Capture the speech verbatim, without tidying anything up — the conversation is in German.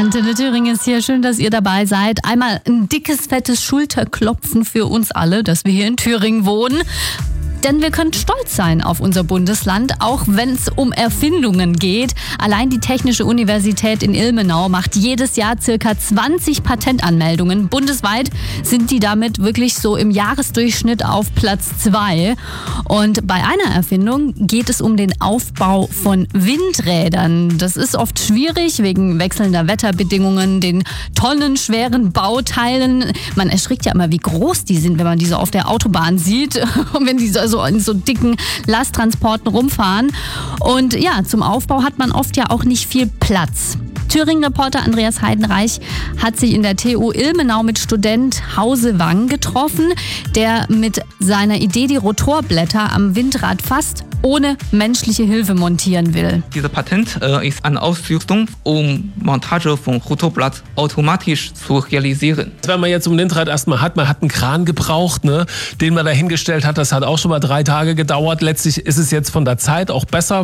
Antenne Thüringen ist hier. Schön, dass ihr dabei seid. Einmal ein dickes, fettes Schulterklopfen für uns alle, dass wir hier in Thüringen wohnen. Denn wir können stolz sein auf unser Bundesland, auch wenn es um Erfindungen geht. Allein die Technische Universität in Ilmenau macht jedes Jahr circa zwanzig Patentanmeldungen. Bundesweit sind die damit wirklich so im Jahresdurchschnitt auf Platz zwei. Und bei einer Erfindung geht es um den Aufbau von Windrädern. Das ist oft schwierig wegen wechselnder Wetterbedingungen, den tonnenschweren Bauteilen. Man erschrickt ja immer, wie groß die sind, wenn man die so auf der Autobahn sieht und wenn die so so in so dicken Lasttransporten rumfahren. Und ja, zum Aufbau hat man oft ja auch nicht viel Platz. Thüringen-Reporter Andreas Heidenreich hat sich in der T U Ilmenau mit Student Hause Wang getroffen, der mit seiner Idee die Rotorblätter am Windrad fast ohne menschliche Hilfe montieren will. Dieses Patent äh, ist eine Ausrüstung, um Montage von Rotorblatt automatisch zu realisieren. Wenn man jetzt ein Windrad erstmal hat, man hat einen Kran gebraucht, ne, den man da hingestellt hat, das hat auch schon mal drei Tage gedauert. Letztlich ist es jetzt von der Zeit auch besser.